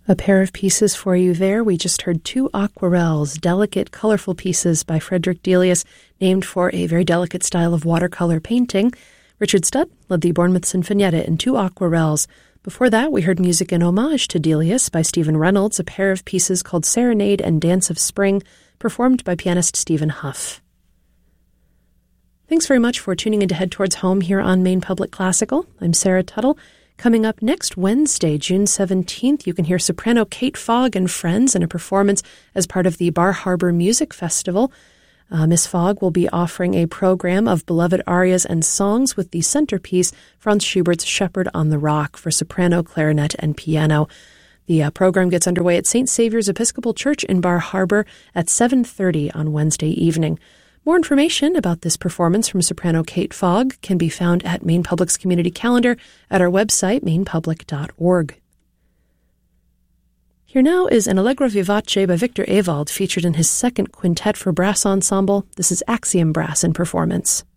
A pair of pieces for you there. We just heard two aquarelles, delicate, colorful pieces by Frederick Delius, named for a very delicate style of watercolor painting. Richard Studd led the Bournemouth Sinfonietta in two aquarelles. Before that, we heard music in homage to Delius by Stephen Reynolds, a pair of pieces called Serenade and Dance of Spring, performed by pianist Stephen Huff. Thanks very much for tuning in to Head Towards Home here on Maine Public Classical. I'm Sarah Tuttle. Coming up next Wednesday, June 17th, you can hear soprano Kate Fogg and friends in a performance as part of the Bar Harbor Music Festival. Miss Fogg will be offering a program of beloved arias and songs with the centerpiece, Franz Schubert's Shepherd on the Rock, for soprano, clarinet, and piano. The program gets underway at St. Saviour's Episcopal Church in Bar Harbor at 7:30 on Wednesday evening. More information about this performance from soprano Kate Fogg can be found at Maine Public's community calendar at our website, mainepublic.org. Here now is an Allegro Vivace by Victor Ewald, featured in his second quintet for brass ensemble. This is Axiom Brass in performance.